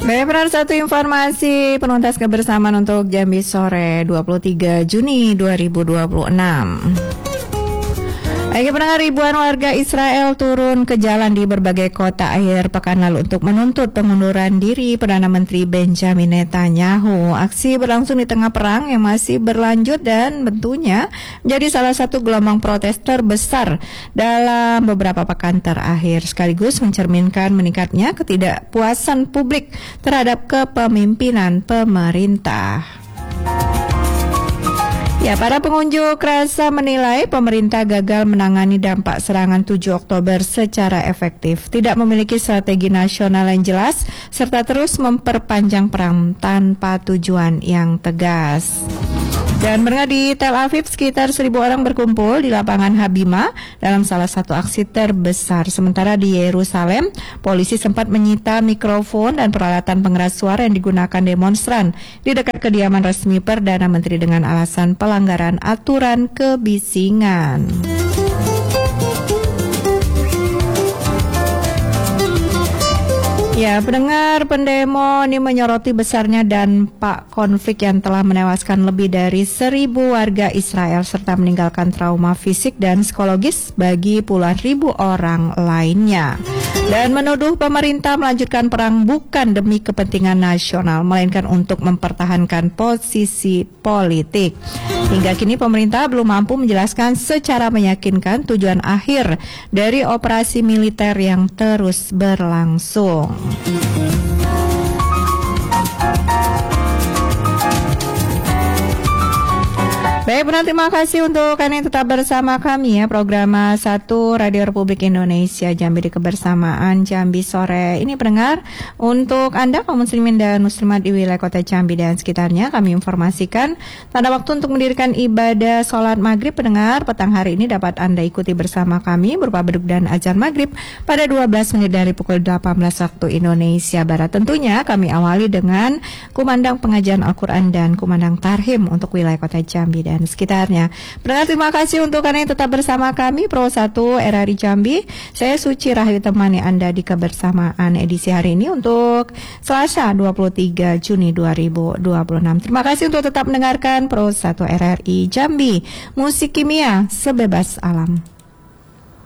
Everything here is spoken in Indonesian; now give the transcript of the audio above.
Baik, benar satu informasi penuntas kebersamaan untuk Jambi sore 23 Juni 2026. Baik pendengar, ribuan warga Israel turun ke jalan di berbagai kota akhir pekan lalu untuk menuntut pengunduran diri Perdana Menteri Benjamin Netanyahu. Aksi berlangsung di tengah perang yang masih berlanjut dan tentunya menjadi salah satu gelombang protes terbesar dalam beberapa pekan terakhir, sekaligus mencerminkan meningkatnya ketidakpuasan publik terhadap kepemimpinan pemerintah. Ya, para pengunjuk rasa menilai pemerintah gagal menangani dampak serangan 7 Oktober secara efektif, tidak memiliki strategi nasional yang jelas, serta terus memperpanjang perang tanpa tujuan yang tegas. Dan berada di Tel Aviv, sekitar 1.000 orang berkumpul di lapangan Habima dalam salah satu aksi terbesar. Sementara di Yerusalem, polisi sempat menyita mikrofon dan peralatan pengeras suara yang digunakan demonstran di dekat kediaman resmi Perdana Menteri dengan alasan pelanggaran aturan kebisingan. Ya, pendengar, pendemo ini menyoroti besarnya dampak konflik yang telah menewaskan lebih dari 1.000 warga Israel serta meninggalkan trauma fisik dan psikologis bagi puluhan ribu orang lainnya. Dan menuduh pemerintah melanjutkan perang bukan demi kepentingan nasional, melainkan untuk mempertahankan posisi politik. Hingga kini pemerintah belum mampu menjelaskan secara meyakinkan tujuan akhir dari operasi militer yang terus berlangsung. Baik, benar, terima kasih untuk Anda yang tetap bersama kami ya, program 1 Radio Republik Indonesia Jambi di Kebersamaan Jambi Sore. Ini pendengar, untuk Anda kaum muslimin dan muslimat di wilayah kota Jambi dan sekitarnya, kami informasikan tanda waktu untuk mendirikan ibadah sholat maghrib. Pendengar, petang hari ini dapat Anda ikuti bersama kami berupa beduk dan azan maghrib pada 12 menit dari pukul 18 waktu Indonesia Barat. Tentunya kami awali dengan kumandang pengajian Al-Quran dan kumandang tarhim untuk wilayah kota Jambi dan sekitarnya. Pendengar, terima kasih untuk Anda yang tetap bersama kami Pro 1 RRI Jambi. Saya Suci Rahayu temani Anda di Kebersamaan edisi hari ini untuk Selasa 23 Juni 2026. Terima kasih untuk tetap mendengarkan Pro 1 RRI Jambi, musik kimia sebebas alam.